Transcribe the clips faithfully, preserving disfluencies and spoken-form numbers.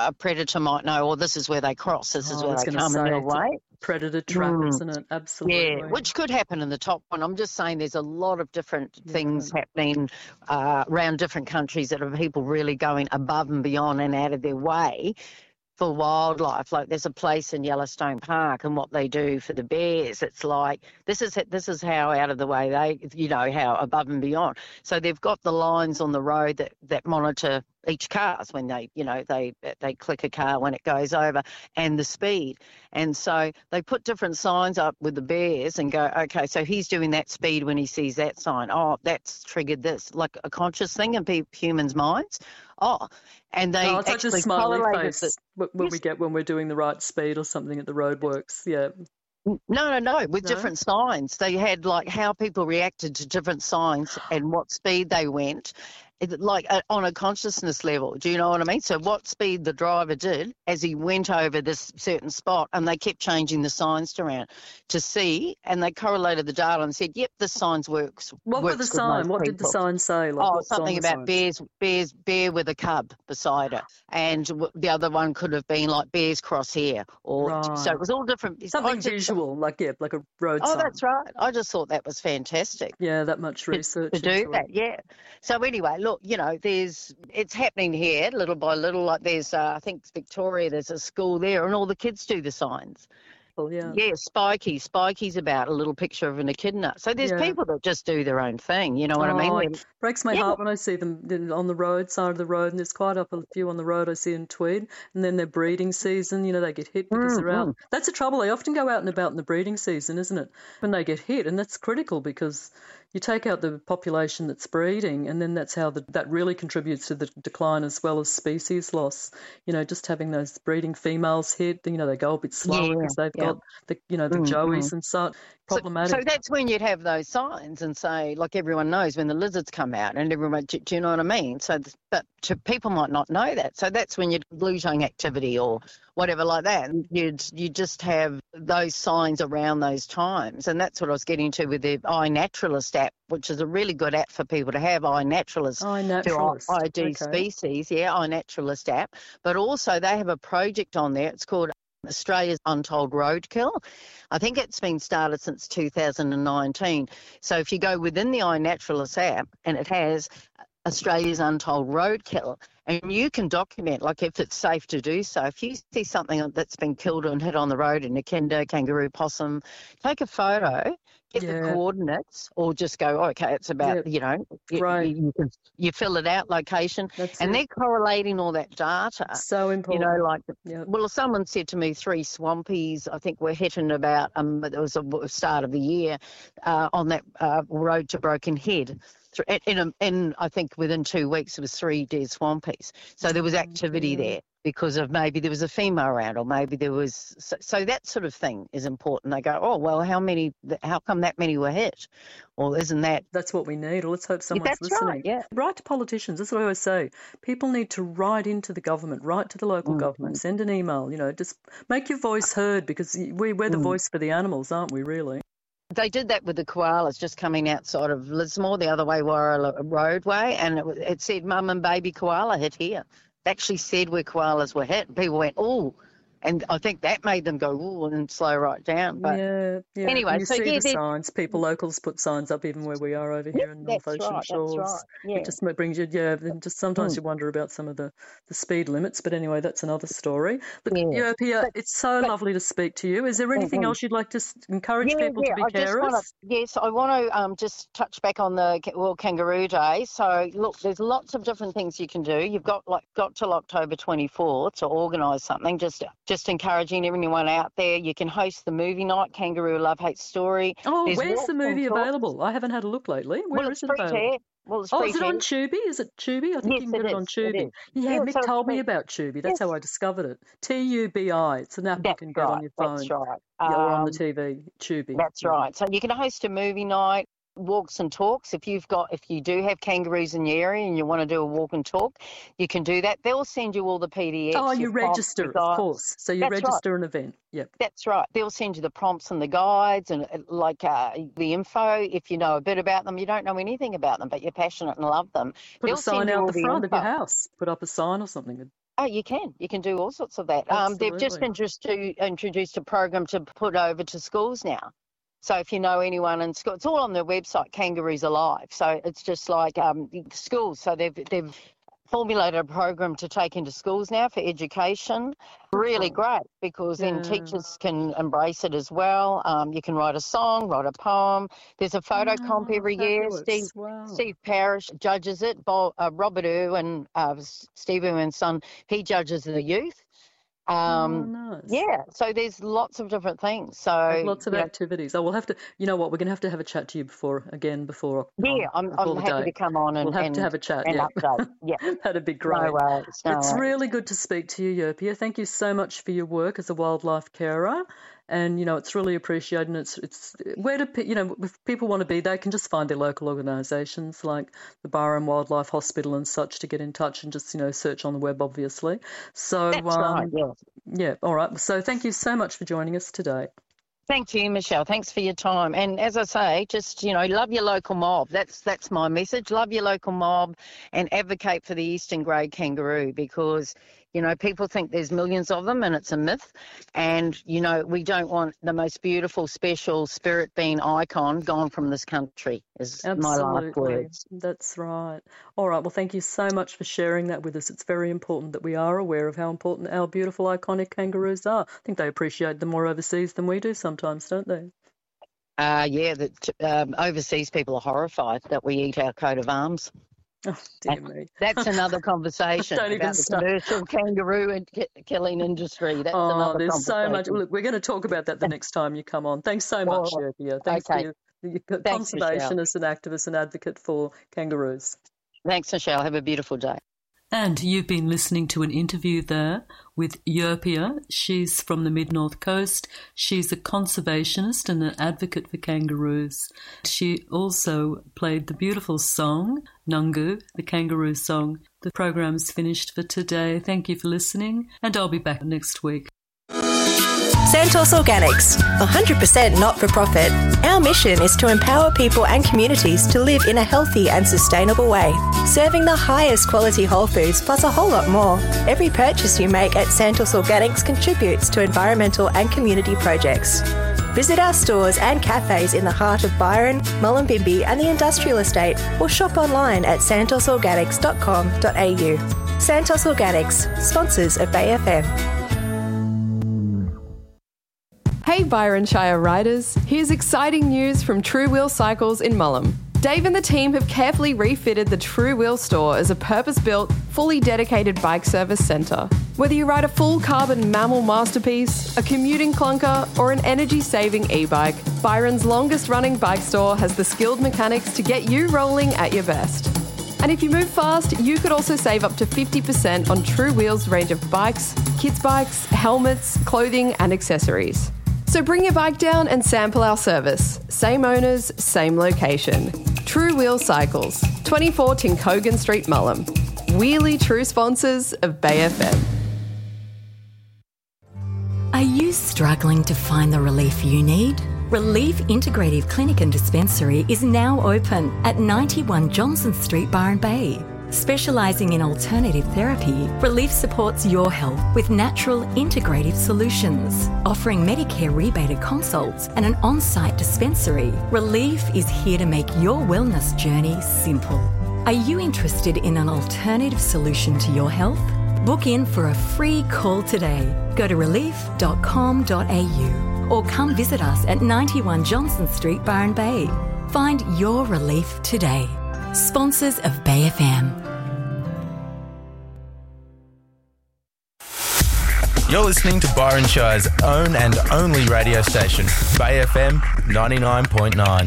a predator might know, or this is where they cross, this is Oh, I where was they going to come in say, their it's a way. predator trap, Mm. isn't it? Absolutely. Yeah, which could happen in the top one. I'm just saying there's a lot of different Yeah. things happening uh, around different countries that are people really going above and beyond and out of their way for wildlife. Like there's a place in Yellowstone Park, and what they do for the bears, it's like this is this is how out of the way they, you know, how above and beyond. So they've got the lines on the road that, that monitor each cars when they, you know, they they click a car when it goes over, and the speed. And so they put different signs up with the bears and go, okay, so he's doing that speed when he sees that sign. Oh, that's triggered this, like a conscious thing in pe- humans' minds. Oh, and they Oh, it's like the actually smiley correlated face it. when Yes. we get when we're doing the right speed or something at the roadworks. Yeah. No, no, no, with No? different signs. They had like how people reacted to different signs and what speed they went, it, like uh, on a consciousness level. Do you know what I mean? So what speed the driver did as he went over this certain spot, and they kept changing the signs around to see, and they correlated the data and said, yep, this signs works. What works were the with most sign? What did the people. sign say? Like, Oh, what's on something the about signs? bears, bears, bear with a cub beside it, and w- the other one could have been like bears cross here, or so Right. it was all different. I Something just- visual, like yeah, like a road Oh, sign. that's right. I just thought that was fantastic Yeah, that much to, research to do into that. it. Yeah. So anyway, look, you know, there's it's happening here little by little. Like there's, uh, I think it's Victoria. There's a school there, and all the kids do the signs. Well, yeah. Yeah, Spikey. Spikey's about a little picture of an echidna. So there's Yeah. people that just do their own thing. You know what Oh, I mean? it breaks my Yeah. heart when I see them on the road, side of the road, and there's quite up a few on the road I see in Tweed, and then their breeding season, you know, they get hit because Mm, they're out. mm. That's the trouble. They often go out and about in the breeding season, isn't it? When they get hit, and that's critical because you take out the population that's breeding, and then that's how the, that really contributes to the decline as well as species loss. You know, just having those breeding females hit, you know, they go a bit slower Yeah, because they've yeah. got the, you know, the Mm, joeys mm. and such. So, Problematic. so that's when you'd have those signs and say, like everyone knows when the lizards come out, and everyone, do, do you know what I mean? So, th- but to, people might not know that. So that's when you'd blue tongue activity or whatever like that. And you'd you just have those signs around those times, and that's what I was getting to with the iNaturalist app, which is a really good app for people to have. iNaturalist iNaturalist. to I D Okay. species, yeah, iNaturalist app. But also they have a project on there. It's called Australia's Untold Roadkill. I think it's been started since two thousand nineteen. So if you go within the iNaturalist app, and it has Australia's Untold Roadkill, and you can document, like if it's safe to do so, if you see something that's been killed and hit on the road, an echidna, kangaroo, possum, take a photo, get Yeah. the coordinates, or just go, oh, okay, it's about, Yep. you know, you, Right. you, you, can, you fill it out, location, That's and it. they're correlating all that data. So You important. know, like, Yep. well, someone said to me three swampies, I think were hit in about, um, it was the start of the year, uh, on that uh, road to Broken Head. In, a, in, I think within two weeks, there was three dead swampies. So there was activity yeah. there because of maybe there was a female around, or maybe there was, so, so that sort of thing is important. They go, oh, well, how many, how come that many were hit? Or isn't that? That's what we need. Well, let's hope someone's That's listening. right, yeah. Write to politicians. That's what I always say. People need to write into the government, write to the local Mm-hmm. government, send an email, you know, just make your voice heard, because we, we're the Mm. voice for the animals, aren't we, really? They did that with the koalas just coming outside of Lismore, the other way, Warra roadway, and it, it said mum and baby koala hit here. It actually said where koalas were hit. People went, oh, and I think that made them go, oh, and slow right down. But yeah, yeah. anyway, And you so see yeah, the they- signs. People, locals put signs up even where we are over here in North that's Ocean right, Shores. that's right, yeah. It just brings you, yeah, and just sometimes Mm. you wonder about some of the, the speed limits, but anyway, that's another story. Look, Yeah. yeah, Pia, But- it's so but- lovely to speak to you. Is there anything Mhm. else you'd like to s- encourage Yeah, people yeah. to be I just carers? want to, yes, I want to um, just touch back on the Ca- World Kangaroo Day. So, look, there's lots of different things you can do. You've got like got till October twenty-fourth to organise something. Just, just encouraging everyone out there. You can host the movie night, Kangaroo Love Hate Story. Oh, There's where's walks the and movie talks. available? I haven't had a look lately. Where Well, is it's it free to available? air. Well, it's Oh, free is it to on air. Tubi? Is it Tubi? I think Yes, you can get it it on is, it Tubi. is. Yeah, Yeah, Mick so it's told me free. about Tubi. That's Yes. how I discovered it. T U B I. It's an app you That's can get on right. your phone. That's right. Yeah, or on the Um, T V. Tubi. That's Yeah. right. So you can host a movie night, walks and talks. If you've got, if you do have kangaroos in your area and you want to do a walk and talk, you can do that. They'll send you all the P D Fs. Oh, you your prompts, register, your of guides. course. So you That's right. register an event. Yep. That's right. They'll send you the prompts and the guides and uh, like uh, the info. If you know a bit about them, you don't know anything about them, but you're passionate and love them. Put They'll a sign send you out all the the front of your info. house. Put up a sign or something. Oh, you can. You can do all sorts of that. Um, they've just introduced, introduced a program to put over to schools now. So if you know anyone in school, it's all on their website, Kangaroos Alive. So it's just like um, schools. So they've they've formulated a program to take into schools now for education. Really great, because yeah. then teachers can embrace it as well. Um, you can write a song, write a poem. There's a photo oh, comp every fabulous. year. Steve, wow. Steve Parrish judges it. Bo, uh, Robert Irwin, uh, Steve Irwin's son, he judges the youth. Um, oh, nice. Yeah, so there's lots of different things. So like lots of you know, activities. Oh, we'll have to. You know what? We're going to have to have a chat to you before again before. Yeah, I'm, I'm happy day. to come on and we'll have and, to have a chat. And yeah, update. Yeah, that'd be great. No worries. No it's worries. really good to speak to you, Yurpia. Thank you so much for your work as a wildlife carer. And, you know, it's really appreciated. And it's, it's where do, you know, if people want to be, they can just find their local organisations like the Byron Wildlife Hospital and such to get in touch and just, you know, search on the web, obviously. So, That's um, right, yeah. Yeah, all right. So thank you so much for joining us today. Thank you, Michelle. Thanks for your time. And as I say, just, you know, love your local mob. That's that's my message. Love your local mob and advocate for the eastern grey kangaroo, because, you know, people think there's millions of them and it's a myth. And, you know, we don't want the most beautiful, special spirit being icon gone from this country, is Absolutely. my last words. That's right. All right. Well, thank you so much for sharing that with us. It's very important that we are aware of how important our beautiful, iconic kangaroos are. I think they appreciate them more overseas than we do sometimes, don't they? Uh, yeah, that um, overseas people are horrified that we eat our coat of arms. Oh, dear me. That's another conversation Don't about even the start. commercial kangaroo and killing industry. That's oh, another there's conversation. so much. Look, we're going to talk about that the next time you come on. Thanks so much, Oh, Yurpia. Thanks okay. for your, your Thanks, conservationist and activist and advocate for kangaroos. Thanks, Michelle. Have a beautiful day. And you've been listening to an interview there with Yurpia. She's from the Mid-North Coast. She's a conservationist and an advocate for kangaroos. She also played the beautiful song, Nungu, the kangaroo song. The program's finished for today. Thank you for listening, and I'll be back next week. Santos Organics, one hundred percent not-for-profit. Our mission is to empower people and communities to live in a healthy and sustainable way, serving the highest quality whole foods plus a whole lot more. Every purchase you make at Santos Organics contributes to environmental and community projects. Visit our stores and cafes in the heart of Byron, Mullumbimby and the Industrial Estate, or shop online at santos organics dot com dot a u. Santos Organics, sponsors of Bay F M. Hey Byron Shire riders, here's exciting news from True Wheel Cycles in Mullum. Dave and the team have carefully refitted the True Wheel store as a purpose-built, fully dedicated bike service centre. Whether you ride a full carbon mammal masterpiece, a commuting clunker or an energy-saving e-bike, Byron's longest-running bike store has the skilled mechanics to get you rolling at your best. And if you move fast, you could also save up to fifty percent on True Wheel's range of bikes, kids' bikes, helmets, clothing and accessories. So bring your bike down and sample our service. Same owners, same location. True Wheel Cycles, twenty-four Tinkogan Street, Mullum. Wheelie true sponsors of Bay F M. Are you struggling to find the relief you need? Relief Integrative Clinic and Dispensary is now open at ninety-one Johnson Street, Byron Bay. Specialising in alternative therapy, Relief supports your health with natural integrative solutions. Offering Medicare rebated consults and an on-site dispensary, Relief is here to make your wellness journey simple. Are you interested in an alternative solution to your health? Book in for a free call today. Go to relief dot com dot a u or come visit us at ninety-one Johnson Street, Byron Bay. Find your relief today. Sponsors of Bay F M. You're listening to Byron Shire's own and only radio station, Bay F M ninety-nine point nine.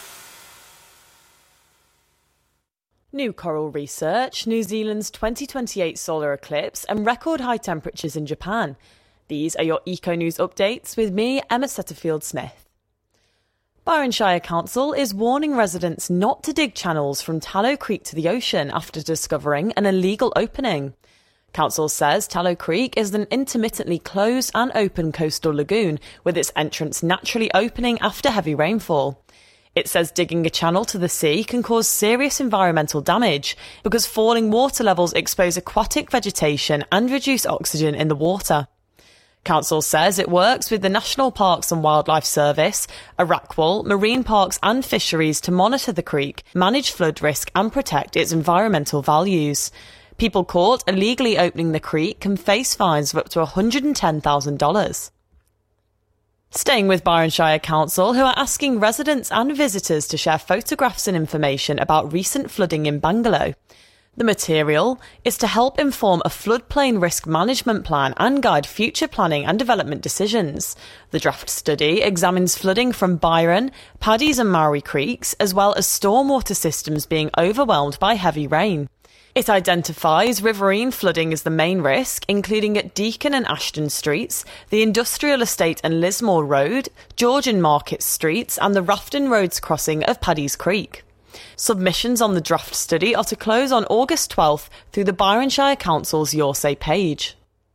New coral research, New Zealand's twenty twenty-eight solar eclipse and record high temperatures in Japan. These are your Eco News updates with me, Emma Setterfield-Smith. Byron Shire Council is warning residents not to dig channels from Tallow Creek to the ocean after discovering an illegal opening. Council says Tallow Creek is an intermittently closed and open coastal lagoon with its entrance naturally opening after heavy rainfall. It says digging a channel to the sea can cause serious environmental damage because falling water levels expose aquatic vegetation and reduce oxygen in the water. Council says it works with the National Parks and Wildlife Service, Arakwal, Marine Parks and Fisheries to monitor the creek, manage flood risk and protect its environmental values. People caught illegally opening the creek can face fines of up to one hundred ten thousand dollars. Staying with Byron Shire Council, who are asking residents and visitors to share photographs and information about recent flooding in Bangalow. The material is to help inform a floodplain risk management plan and guide future planning and development decisions. The draft study examines flooding from Byron, Paddy's and Maori creeks, as well as stormwater systems being overwhelmed by heavy rain. It identifies riverine flooding as the main risk, including at Deacon and Ashton Streets, the Industrial Estate and Lismore Road, Georgian Market Streets and the Rafton Roads crossing of Paddy's Creek. Submissions on the draft study are to close on August twelfth through the Byron Shire Council's Your Say page.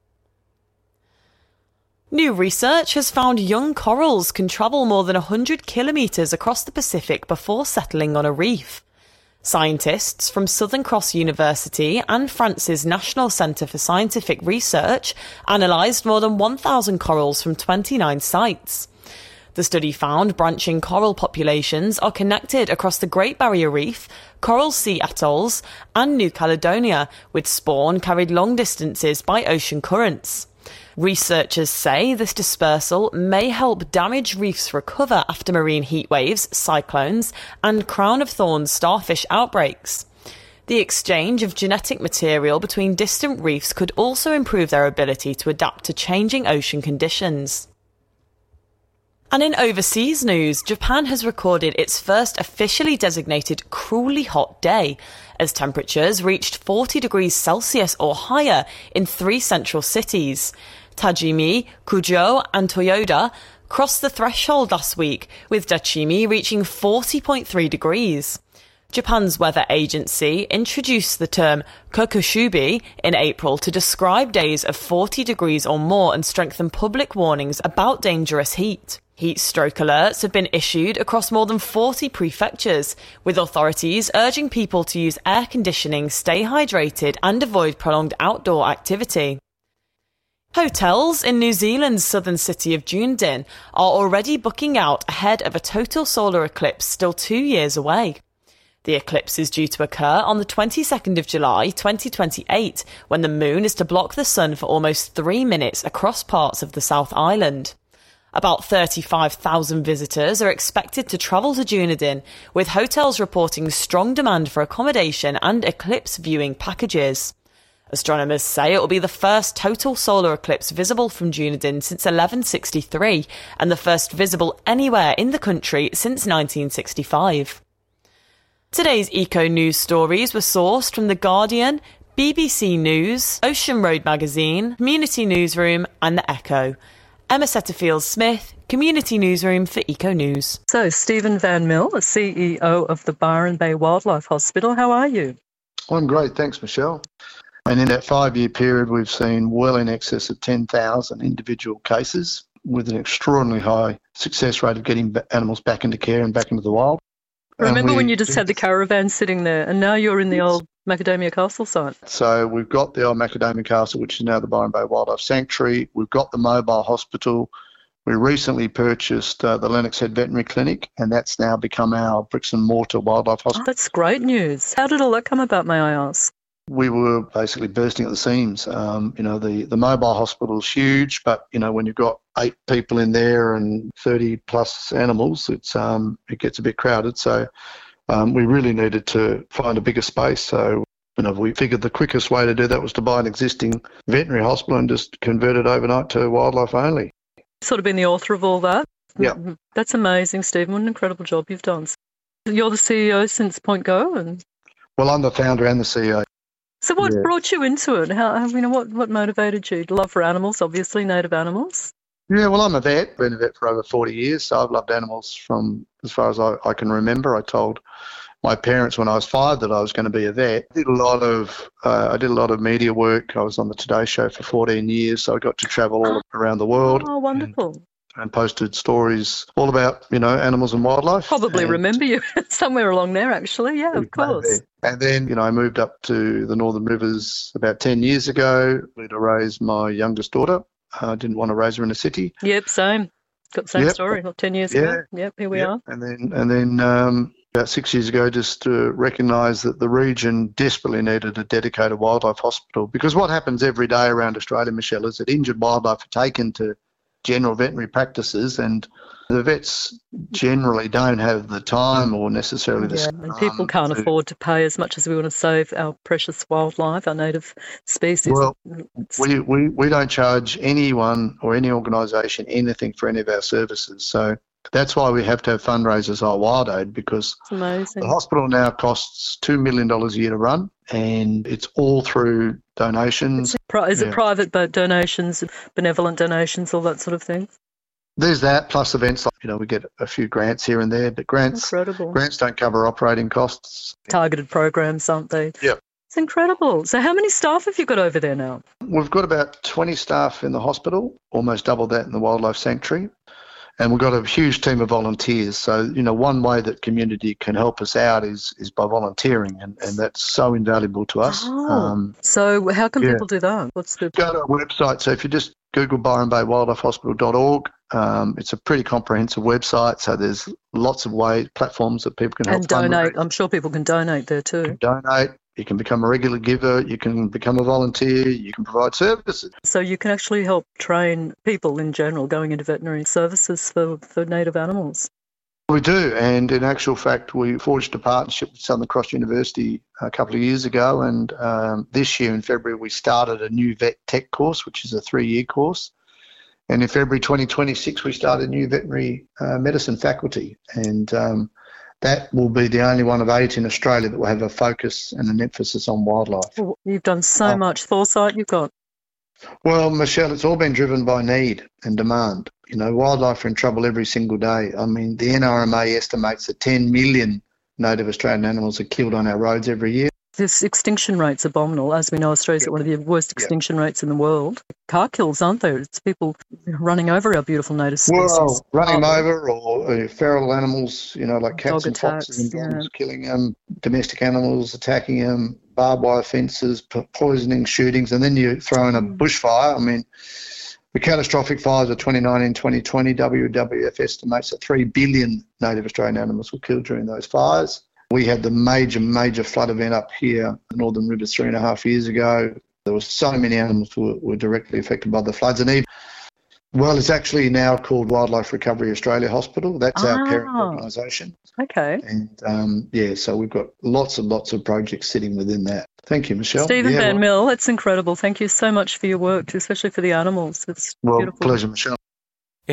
New research has found young corals can travel more than one hundred kilometres across the Pacific before settling on a reef. Scientists from Southern Cross University and France's National Centre for Scientific Research analysed more than one thousand corals from twenty-nine sites. The study found branching coral populations are connected across the Great Barrier Reef, Coral Sea atolls and New Caledonia, with spawn carried long distances by ocean currents. Researchers say this dispersal may help damaged reefs recover after marine heatwaves, cyclones and crown of thorns starfish outbreaks. The exchange of genetic material between distant reefs could also improve their ability to adapt to changing ocean conditions. And in overseas news, Japan has recorded its first officially designated cruelly hot day, as temperatures reached forty degrees Celsius or higher in three central cities. Tajimi, Kuzhou and Toyoda crossed the threshold last week, with Dachimi reaching forty point three degrees. Japan's weather agency introduced the term kokushubi in April to describe days of forty degrees or more and strengthen public warnings about dangerous heat. Heat stroke alerts have been issued across more than forty prefectures, with authorities urging people to use air conditioning, stay hydrated and avoid prolonged outdoor activity. Hotels in New Zealand's southern city of Dunedin are already booking out ahead of a total solar eclipse still two years away. The eclipse is due to occur on the twenty-second of July twenty twenty-eight, when the moon is to block the sun for almost three minutes across parts of the South Island. About thirty-five thousand visitors are expected to travel to Dunedin, with hotels reporting strong demand for accommodation and eclipse viewing packages. Astronomers say it will be the first total solar eclipse visible from Dunedin since eleven sixty-three and the first visible anywhere in the country since nineteen sixty-five. Today's eco news stories were sourced from The Guardian, B B C News, Ocean Road Magazine, Community Newsroom and The Echo. Emma Setterfield-Smith, Community Newsroom for Eco News. So, Stephen Van Mill, C E O of the Byron Bay Wildlife Hospital, how are you? I'm great, thanks, Michelle. And in that five-year period, we've seen well in excess of ten thousand individual cases with an extraordinarily high success rate of getting animals back into care and back into the wild. Remember when you just had the caravan sitting there and now you're in the old Macadamia Castle site? So we've got the old Macadamia Castle, which is now the Byron Bay Wildlife Sanctuary. We've got the mobile hospital. We recently purchased uh, the Lennox Head Veterinary Clinic, and that's now become our bricks and mortar wildlife hospital. Oh, that's great news. How did all that come about, may I ask? We were basically bursting at the seams. Um, you know, the, the mobile hospital is huge, but, you know, when you've got eight people in there and thirty plus animals, it's um, it gets a bit crowded. So um, we really needed to find a bigger space. So, you know, we figured the quickest way to do that was to buy an existing veterinary hospital and just convert it overnight to wildlife only. Sort of been the author of all that. Yeah. That's amazing, Stephen. What an incredible job you've done. You're the C E O since Point Go? And Well, I'm the founder and the C E O. So what yeah. brought you into it? How, you know, what, what motivated you? Love for animals, obviously, native animals? Yeah, well, I'm a vet. Been a vet for over forty years, so I've loved animals from as far as I, I can remember. I told my parents when I was five that I was going to be a vet. I did a lot of uh, I did a lot of media work. I was on the Today Show for fourteen years, so I got to travel all around the world. Oh, wonderful. and posted stories all about, you know, animals and wildlife. Probably and remember you somewhere along there, actually. Yeah, of course. And then, you know, I moved up to the Northern Rivers about ten years ago to raise my youngest daughter. I didn't want to raise her in a city. Yep, same. Got the same Yep. story. Well, ten years Yeah. ago. Yep, here we Yep. are. And then, and then um, about six years ago, just to recognise that the region desperately needed a dedicated wildlife hospital. Because what happens every day around Australia, Michelle, is that injured wildlife are taken to general veterinary practices, and the vets generally don't have the time or necessarily the Yeah, and people can't to, afford to pay as much as we want to save our precious wildlife, our native species. Well, It's- we, we, we don't charge anyone or any organisation anything for any of our services. So that's why we have to have fundraisers like WildAid, because it's amazing. the hospital now costs two million dollars a year to run, and it's all through donations. Pri- Is Yeah. it private but donations, benevolent donations, all that sort of thing? There's that, plus events like, you know, we get a few grants here and there, but grants Incredible. grants don't cover operating costs. Targeted programs, aren't they? Yep. It's incredible. So how many staff have you got over there now? We've got about twenty staff in the hospital, almost double that in the wildlife sanctuary. And we've got a huge team of volunteers. So, you know, one way that community can help us out is is by volunteering, and, and that's so invaluable to us. Oh. Um, So how can yeah. people do that? What's the... go to our website. So if you just Google byron bay wildlife hospital dot org, um, it's a pretty comprehensive website. So there's lots of ways, platforms that people can help And donate. fundraise. I'm sure people can donate there You too. can donate. You can become a regular giver. You can become a volunteer. You can provide services. So you can actually help train people in general going into veterinary services for, for native animals. We do, and in actual fact, we forged a partnership with Southern Cross University a couple of years ago, and um, this year in February we started a new vet tech course, which is a three-year course. And in February twenty twenty-six, we started a new veterinary uh, medicine faculty, and um, that will be the only one of eight in Australia that will have a focus and an emphasis on wildlife. Well, you've done so Oh. much foresight. You've got Well, Michelle, it's all been driven by need and demand. You know, wildlife are in trouble every single day. I mean, the N R M A estimates that ten million native Australian animals are killed on our roads every year. this extinction rate's abominable. As we know, Australia's got one of the worst extinction rates in the world. Car kills, aren't there? It's people running over our beautiful native species. Well, running them over, or uh, feral animals, you know, like cats Dog and attacks, foxes and dogs, yeah. killing them, domestic animals attacking them, barbed wire fences, po- poisoning, shootings, and then you throw in a bushfire. I mean, the catastrophic fires of twenty nineteen twenty twenty, W W F estimates that three billion native Australian animals were killed during those fires. We had the major, major flood event up here, the Northern Rivers, three and a half years ago. There were so many animals who were, were directly affected by the floods. And even, well, it's actually now called Wildlife Recovery Australia Hospital. That's our parent Ah. organisation. Okay. And, um, yeah, so we've got lots and lots of projects sitting within that. Thank you, Michelle. Stephen Yeah, Van well, Mill, that's incredible. Thank you so much for your work, especially for the animals. It's well, beautiful. pleasure, Michelle.